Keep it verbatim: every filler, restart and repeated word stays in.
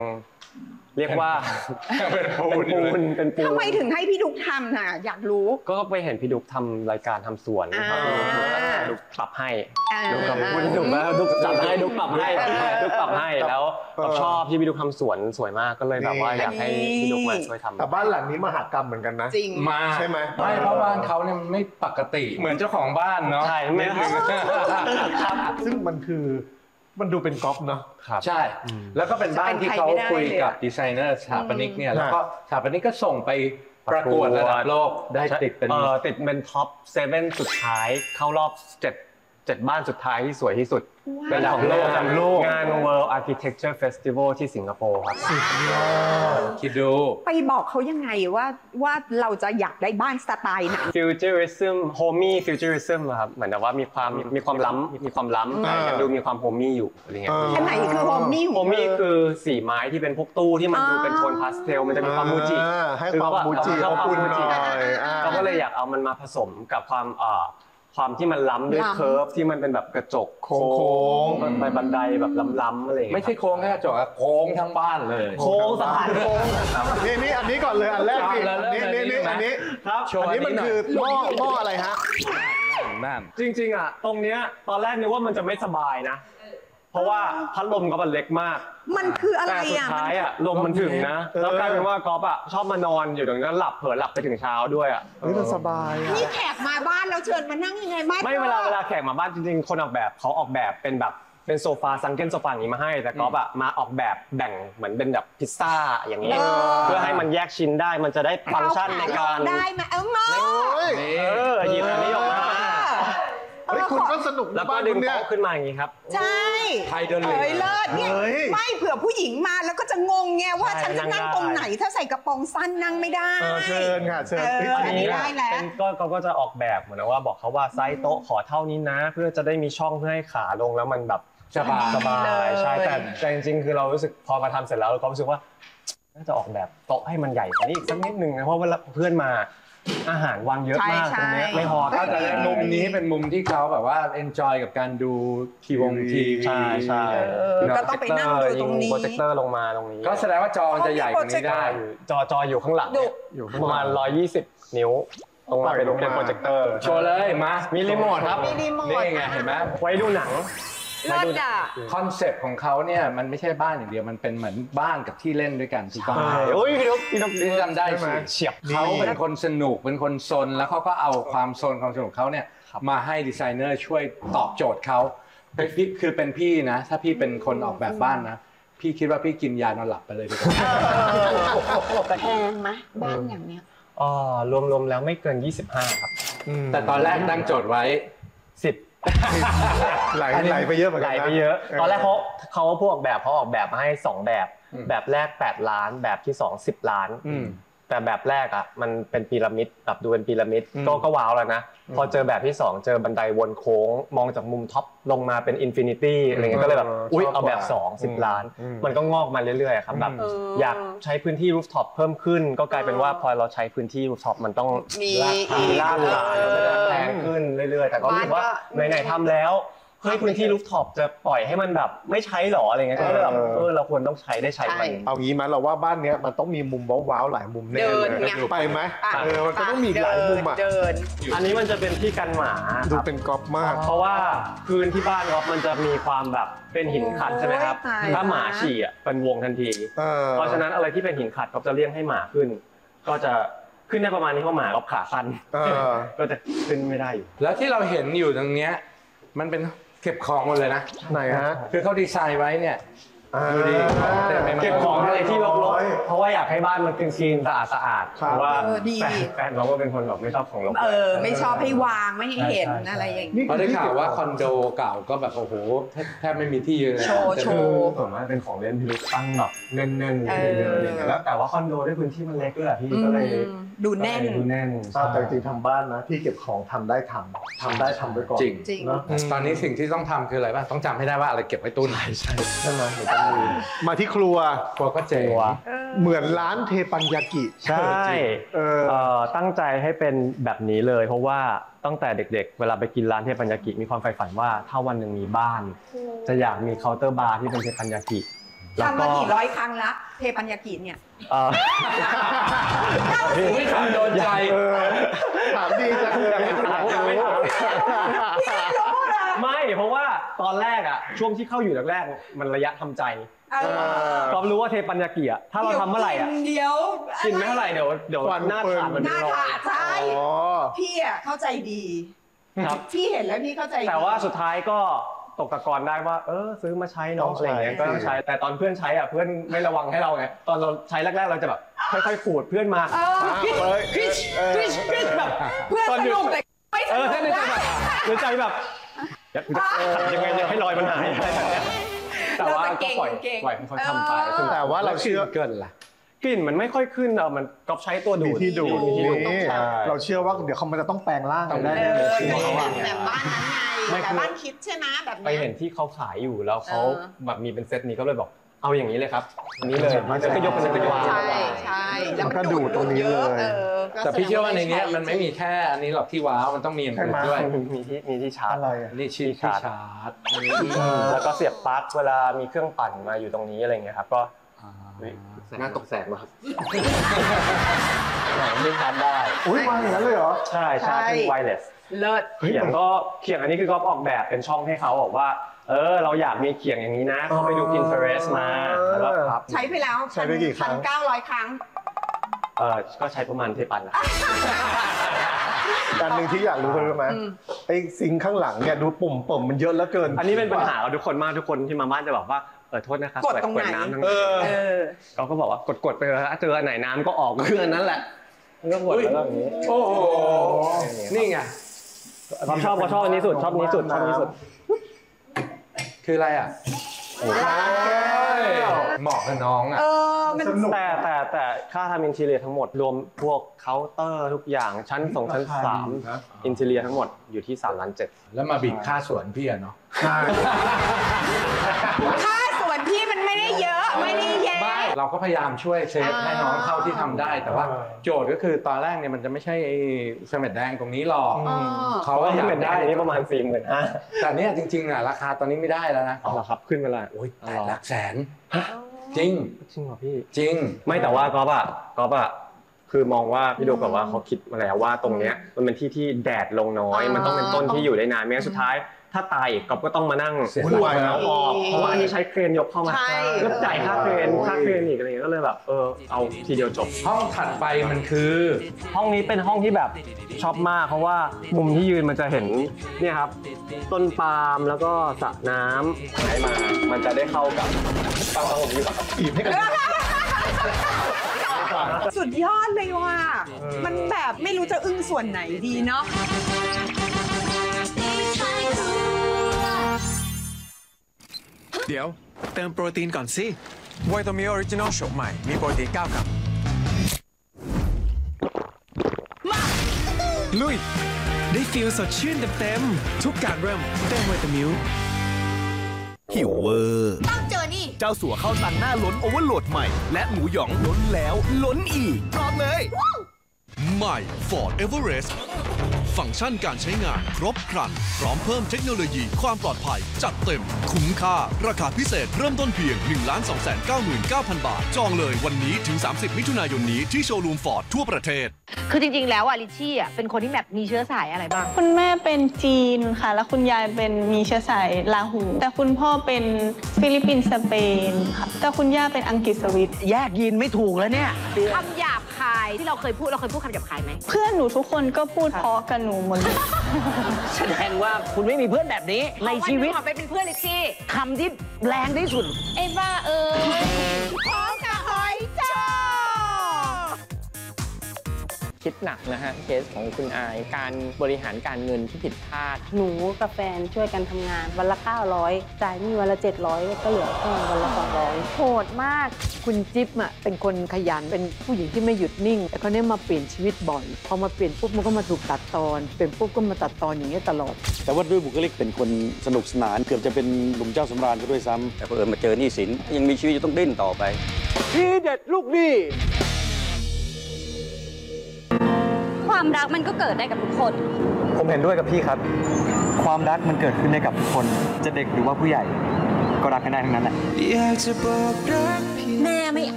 เรียกว่าเป็นปูนเป็นปูนทำไมถึงให้พี่ดุ๊กทำน่ะอยากรู้ก็ไปเห็นพี่ดุ๊กทำรายการทำสวนนะครับดุ๊กปรับให้ดุ๊กกับคุณดุ๊กแล้วดุ๊กจับให้ดุ๊กปรับให้ดุ๊กปรับให้แล้วชอบที่พี่ดุ๊กทำสวนสวยมากก็เลยแบบว่าอยากให้พี่ดุ๊กมาช่วยทำแต่บ้านหลังนี้มหากรรมเหมือนกันนะจริงมาใช่ไหมไม่เพราะบ้านเขาเนี่ยไม่ปกติเหมือนเจ้าของบ้านเนาะใช่ไม่ซึ่งมันคือมันดูเป็นก๊อปเนาะใช่แล้วก็เป็นบ้านที่เขาคุยกับดีไซเนอร์สถาปนิกเนี่ยแล้วก็สถาปนิกก็ส่งไปประกวดระดับโลกได้ติดเป็นเออติดเป็นท็อปเซเว่นสุดท้ายเข้ารอบเจ็ดเจ็ดบ้านสุดท้ายที่สวยที่สุดเป็นของโลกงาน World Architecture Festival ที่สิงคโปร์ครับคิดดูไปบอกเขายังไงว่าว่าเราจะอยากได้บ้านสไตล์ไหน Futurism Homey Futurism ครับเหมือนว่ามีความมีความล้ำมีความล้ำแต่ยังดูมีความโฮมี่อยู่อะไรเงี้ยอันไหนคือโฮมี่โฮมี่คือสีไม้ที่เป็นพวกตู้ที่มันดูเป็นโทนพาสเทลมันจะมีความมูจิให้ความมูจิอบอุ่นหน่อยเราก็เลยอยากเอามันมาผสมกับความความที่มันล้ำด้วยเคิร์ฟที่มันเป็นแบบกระจกโค้งไปบันไดแบบล้ำๆอะไรไม่ใช่โค้งแค่กระจกโค้งทั้งบ้านเลยโค้งสะพานโค้งนี่นี่อันนี้ก่อนเลยอันแรกนี่นี่นี่อันนี้ครับอันนี้มันคือหม้อหม้ออะไรฮะนั่นจริงๆอ่ะตรงเนี้ยตอนแรกนึกว่ามันจะไม่สบายนะเพราะว่าพัดลมก็มันเล็กมากมันคืออะไรอ่ะแต่สุดท้ายอ่ะลมมันถึงนะแล้วกลายเป็นว่าก๊อฟอ่ะชอบมานอนอยู่ตรงนั้นหลับเผลอหลับไปถึงเช้าด้วยอ่ะนี่มันสบายอ่ะนี่แขกมาบ้านแล้วเชิญมานั่งยังไงไม่ไม่เวลาเวลาแขกมาบ้านจริงๆคนออกแบบเขาออกแบบเป็นแบบเป็นโซฟาซังเกิลโซฟาอย่างนี้มาให้แต่ก๊อฟอ่ะมาออกแบบแบ่งเหมือนเป็นแบบพิซซ่าอย่างนี้เพื่อให้มันแยกชิ้นได้มันจะได้ฟังก์ชันในการได้ไหมเออมาเออหยิบอันนี้ออกมาเฮ้ยคุณก็สนุกแล้วก็ดึงโต๊ะขึ้นมาอย่างนี้ครับใช่ไทยเดินเลยเอ้ยเลิศเนี่ยไม่เผื่อผู้หญิงมาแล้วก็จะงงไงว่าฉันจะนั่งตรงไหนถ้าใส่กระโปรงสั้นนั่งไม่ได้เชิญค่ะเชิญอันนี้ได้แล้วเป็นก็เขาก็จะออกแบบเหมือนว่าบอกเขาว่าไซส์โต๊ะขอเท่านี้นะเพื่อจะได้มีช่องเพื่อให้ขาลงแล้วมันแบบสบายสบายใช่แต่แต่จริงๆคือเรารู้สึกพอมาทำเสร็จแล้วเราก็รู้สึกว่าน่าจะออกแบบโต๊ะให้มันใหญ่กว่านี้อีกสักนิดนึงนะเพราะว่าเพื่อนมาอาหารวางเยอะมากตรงนี้ไม่พอก็จะได้มุมนี้เป็นมุมที่เขาแบบว่า enjoy กับการดูทีวงทีใช่ใช่ก็ต้องไปนั่งดูตรงนี้โปรเจคเตอร์ลงมาตรงนี้ก็แสดงว่าจอมันจะใหญ่กว่านี้ได้จอจออยู่ข้างหลังอยู่ประมาณหนึ่งร้อยยี่สิบนิ้วลงมาเป็นเป็นโปรเจคเตอร์โชว์เลยมามีรีโมทครับนี่ไงเห็นไหมไว้ดูหนังเลิศอ่ะคอนเซ็ปต์ของเขาเนี่ยมันไม่ใช่บ้านอย่างเดียวมันเป็นเหมือนบ้านกับที่เล่นด้วยกันถูกต้องไหมโอ้ยพี่นุ๊กพี่นุ๊กจำได้เฉียบเขาเป็นคนสนุกเป็นคนซนแล้วเขาก็เอาความซนความสนุกเขาเนี่ยมาให้ดีไซเนอร์ช่วยตอบโจทย์เขาคือเป็นพี่นะถ้าพี่เป็นคนออกแบบบ้านนะพี่คิดว่าพี่กินยานอนหลับไปเลยดีกว่าแพงไหมบ้านอย่างเนี้ยอ๋อรวมๆแล้วไม่เกินยี่สิบห้าครับแต่ตอนแรกตั้งโจทย์ไว้สิบไหลไหลไปเยอะเหมือนกันไหลไปเยอะตอนแรกเขาเขาพวกออกแบบเขาออกแบบมาให้สองแบบแบบแรกแปดล้านแบบที่สอง สิบล้านแต่แบบแรกอ่ะมันเป็นพีระมิดแบบดูเป็นพีระมิดก็ก็ว้าวแล้วนะพอเจอแบบที่สองเจอบันไดวนโค้งมองจากมุมท็อปลงมาเป็นอินฟินิตี้อะไรเงี้ยก็เลยแบบอุ๊ยเอาแบบสอง สิบล้านมันก็งอกมาเรื่อยๆครับแบบอยากใช้พื้นที่รูฟท็อปเพิ่มขึ้นก็กลายเป็นว่าพอเราใช้พื้นที่รูฟท็อปมันต้องมีลาดลายมันจะแพงขึ้นเรื่อยๆแต่ก็รู้สึกว่าไหนๆทำแล้วเฮ้ยพื้นที่รูฟท็อปจะปล่อยให้มันแบบไม่ใช้หรออะไรเงี้ยก็เลยแบบเออเราควรต้องใช้ได้ใช้มันเอางี้มั้ยเราว่าบ้านเนี้ยมันต้องมีมุมว้าวๆหลายมุมแน่เลยไปไหมเออมันก็ต้องมีหลายมุมอ่ะอันนี้มันจะเป็นที่กันหมาดูเป็นก๊อปมากเพราะว่าพื้นที่บ้านก๊อปมันจะมีความแบบเป็นหินขัดใช่ไหมครับถ้าหมาฉี่อ่ะเป็นวงทันทีเพราะฉะนั้นอะไรที่เป็นหินขัดก๊อปจะเลี่ยงให้หมาขึ้นก็จะขึ้นได้ประมาณนี้เพราะหมาก๊อปขาสั้นก็จะขึ้นไม่ได้อยู่แล้วที่เราเห็นอยู่ตรงเนี้ยมันเป็นเก็บของหมดเลยนะไหนฮะคือเขาดีไซน์ไว้เนี่ยดูดิเก็บของอะไรที่รกๆเพราะว่าอยากให้บ้านมันคลีนๆสะอาดสะอาดเพราะว่าแฟนเราก็เป็นคนแบบไม่ชอบของรกเออไม่ชอบให้วางไม่ให้เห็นอะไรอย่างนี้เพราะได้ข่าวว่าคอนโดเก่าก็แบบโอ้โหแทบไม่มีที่ยืนเลยโชว์โชว์ผมว่าเป็นของเล่นที่ตั้งแบบแน่นๆเยอะๆแล้วแต่ว่าคอนโดด้วยพื้นที่มันเล็กด้วยพี่ก็เลยดูแน่นดูแน่นแต่จริงๆทำบ้านนะที่เก็บของทำได้ทำทำได้ทำไว้ก่อนจริงตอนนี้สิ่งที่ต้องทำคืออะไรบ้างต้องจำให้ได้ว่าอะไรเก็บไว้ตู้ไหนใช่ใช่ไหมมาที่ครัวครัวก็เจ๋งเหมือนร้านเทปัญญากิใช่ตั้งใจให้เป็นแบบนี้เลยเพราะว่าตั้งแต่เด็กๆเวลาไปกินร้านเทปัญญากิมีความใฝ่ฝันว่าถ้าวันหนึ่งมีบ้านจะอยากมีเคาน์เตอร์บาร์ที่เป็นเทปัญญากิแล้วทำก็มากี่ร้อยครั้งละเทปัญญากิเนี่ยเอ่อไม่ถามโดนใจเออถามดีจังเลยไม่เพราะว่าตอนแรกอ่ะช่วงที่เข้าอยู่แรกๆมันระยะทำใจเออก็รู้ว่าเทปัญญากิอ่ะถ้าเราทำเมื่อไหร่อ่ะเดี๋ยวกินไม่เท่าไหร่เดี๋ยวเดี๋ยวหน้าขาดมันหเป็นน้ารอยขาดใช่อ๋อพี่อ่ะเข้าใจดีครับพี่เห็นแล้วพี่เข้าใจดีแต่ว่าสุดท้ายก็ตกตะกอนได้ว่าเออซื้อมาใช้เน้องอะไรอย่างเงี้ยก็ต้องใช้แต่ตอนเพื่อนใช้อ่ะเพื่อนไม่ระวังให้เราไงตอนเราใช้แรกๆเราจะแบบค่อยๆขูดเพื่อนมาเออคริสคริสคริสคริสแบบเพื่อนสนุกแต่ไม่สเออนุกในใจแบบในใจแบบยังไงยังให้รอยมันหายอะไรแบบเนี้ยแต่ว่าก็ปล่อยปล่อยให้เขาทำไปแต่ว่าเราเชื่อเกินล่ะกลิ่นมันไม่ค่อยขึ้นเออมันก๊อปใช้ตัวดูมีดที่ดูมีที่ดูดนี่ใช่เราเชื่อว่าเดี๋ยวเขามันจะต้องแปลงร่างต้องได้เออชื่อเขาอะแบบบ้านนั้นไงไม่แต่คือบ้านคิดใช่ไหมแบบไปเนี้ยเห็นที่เขาขายอยู่แล้วเขาเออแบบมีเป็นเซตนี้ก็เลยบอกเอาอย่างนี้เลยครับอันนี้เลยแล้วก็ยกเป็นก็ยกใช่ใช่แล้วมันดูดตรงนี้เลยเออก็แต่พี่เชื่อว่าในเนี้ยแสดงมันไม่มีแค่อันนี้หรอกที่ว้าวมันต้องมีอย่างอื่นด้วยมีที่มีที่ชาร์จอะไรอ่ะนี่ชีที่ชาร์จแล้วก็เสียบปลั๊กเวลามีเครื่องปั่นมาอยู่ตรงนี้อะไรเงี้ยครับก็น่าตกแสงมากครับนี่ชาร์จได้อุ้ยมาอย่างนั้นเลยเหรอใช่ชาร์จเป็นไวเลสเลิศเขียงก็เขียงอันนี้คือก็ออกแบบเป็นช่องให้เขาบอกว่าเออเราอยากมีเขียงอย่างนี้นะเขาไปดู Pinterest มาแล้วก็พับใช้ไปแล้วใช้ไปกี่ครั้งพันเก้าร้อยครั้งเออก็ใช้ประมาณเทปันนะอันหนึ่งที่อยากรู้คือรู้ไหมไอ้ซิงค์ข้างหลังเนี่ยดูปุ่มปุ่มมันเยอะเหลือเกินอันนี้เป็นปัญหาของทุกคนมากทุกคนที่มาบ้านจะบอกว่าเออโทษนะครับกดตรงไหนเปิน้ำทั้งเอนั้นอเออเขาก็บอกว่ากดๆไปเลยเจออันไหนน้ำก็ออกคืออันนั้นแหละมันก็กดแล้วอย่างนี้โอ้โหนี่ไงเขาชอบเขาชอบอันนี้สุดชอบนี้สุดชอบนี้สุดคืออะไรอ่ะเหมาะกับน้องอ่ะเออมันแต่แต่แต่ค่าทำอินทีเรียทั้งหมดรวมพวกเคาน์เตอร์ทุกอย่างชั้นสองชั้นสามอินทีเรียทั้งหมดอยู่ที่สามล้านเจ็ดแล้วมาบิดค่าสวนพี่อะเนาะค่าส่วนพี่มันไม่ได้เยอะไม่ได้แย่เราก็พยายามช่วยเซฟอ่าให้น้องเท่าที่ทำได้ แต่ว่าโจทย์ก็คือตอนแรกเนี่ยมันจะไม่ใช่ไอ้เสม็ดแดงตรงนี้หรอกเออเขาเขาก็ก็อยากเป็นได้ได้อันนี้ประมาณสี่หมื่นห้าแต่เนี่ยจริงๆอ่ะราคาตอนนี้ไม่ได้แล้วนะเอาเหรอครับขึ้นไปแล้วโอ้ยแต่หลักแสนจริงจริงเหรอพี่จริงไม่แต่ว่าก๊อฟอะก๊อฟอะคือมองว่าพี่โดกับว่าเขาคิดมาแล้วว่าตรงเนี้ยมันเป็นที่ที่แดดลงน้อย มันต้องเป็นต้นที่อยู่ได้นานไม่งั้นสุดท้าย ถ้าตายอีกก๊อฟก็ต้องมานั่งเสียวุ่นวายแล้แล้ว วออกเพราะว่าอันนี้ใช้เครนยกเข้ามาใช่แล้วจ่ายค่าเครนค่าเครนอีกอะไรเงี้ยก็เลยแบบเออเอาทีเดียวจบห้องถัดไปมันคือห้องนี้เป็นห้องที่แบบชอบมากเพราะว่ามุมที่ยืนมันจะเห็นเนี่ยครับต้นปาล์มแล้วก็สระน้ำไหลมา มันจะได้เข้ากับฟังผมอยู่กับอีบให้กันสุดยอดเลยว่ะมันแบบไม่รู้จะอึ้งส่วนไหนดีเนาะเดี๋ยวเติมโปรตีนก่อนสิไวตามิลออริจินอลโฉมใหม่ มีโปรตีนเก้ากรัมลุย ได้ฟีลสดชื่นเต็มๆทุกการเริ่มเต็มไวตามิลหิวเวอร์ต้องเจอนี่ เจ้าสัวข้าวตันหน้าล้นโอเวอร์โหลดใหม่ และหมูหยองล้นแล้วล้นอีกพร้อมเลยใหม่ Ford Everest ฟังก์ชันการใช้งานครบครัน พร้อมเพิ่มเทคโนโลยีความปลอดภัยจัดเต็ม คุ้มค่า ราคาพิเศษเริ่มต้นเพียง หนึ่งล้านสองแสนเก้าหมื่นเก้าพัน บาท จองเลยวันนี้ถึง สามสิบ มิถุนายนนี้ที่โชว์รูม Ford ทั่วประเทศคือจริงๆ แล้วอ่ะลิชชี่อ่ะเป็นคนที่แบบมีเชื้อสายอะไรบ้างคุณแม่เป็นจีนค่ะ แล้วคุณยายเป็นมีเชื้อสายลาหู แต่คุณพ่อเป็นฟิลิปปินส์สเปนค่ะ แต่คุณย่าเป็นอังกฤษสวิตแยกยีนไม่ถูกแล้วเนี่ยคำหยาบคายที่เราเคยพูดเราเคยพูดคำหยาบคายไหมเพื่อนหนูทุกคนก็พูดเพราะกับหนูหมดเลยแสดงว่าคุณไม่มีเพื่อนแบบนี้ในชีวิตขอไปเป็นเพื่อนลิชชี่คำที่แรงที่สุดไอ้บ้าเอ้ยพร้อมกับหอยจ้าคิดหนักนะฮะเคสของคุณอายการบริหารการเงินที่ผิดพลาดหนูกับแฟนช่วยกันทำงานวันละเก้าร้อยจ่ายหนี่วันละเจ็ดร้อยก็เหลือแค่วันละสองร้อยโหดมากคุณจิ๊บอ่ะเป็นคนขยันเป็นผู้หญิงที่ไม่หยุดนิ่ง แต่เขาเนี่ยมาเปลี่ยนชีวิตบ่อย พอมาเปลี่ยนปุ๊บมันก็มาถูกตัดตอนเปลี่ยนปุ๊บก็มาตัดตอนอย่างเงี้ยตลอดแต่ว่าด้วยบุคลิกเป็นคนสนุกสนานเกือบจะเป็นหนุ่มเจ้าสำราญก็ด้วยซ้ำแต่พอเอิญมาเจอหนี้สินยังมีชีวิตจะต้องดิ้นต่อไปทีเด็ดลูกดีความรักมันก็เกิดได้กับทุกคนผมเห็นด้วยกับพี่ครับความรักมันเกิดขึ้นได้กับทุกคน จะเด็กหรือว่าผู้ใหญ่ก็รักกันได้ทั้งนั้นแหละแม่ไม่